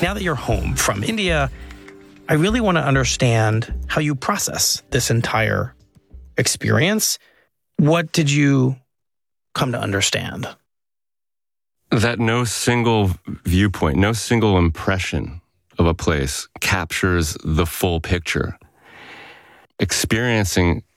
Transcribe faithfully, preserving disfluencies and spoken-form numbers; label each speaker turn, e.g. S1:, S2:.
S1: Now that you're home from India, I really want to understand how you process this entire experience. What did you come to understand?
S2: That no single viewpoint, no single impression of a place captures the full picture. Experiencing